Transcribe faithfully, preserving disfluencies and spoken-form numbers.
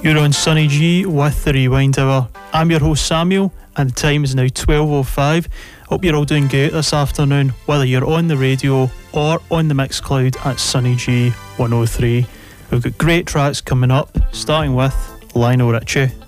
You're on Sunny G with the Rewind Hour. I'm your host Samuel, and the time is now twelve oh five. Hope you're all doing great this afternoon, whether you're on the radio or on the Mixcloud at Sunny G one oh three. We've got great tracks coming up, starting with Lionel Richie.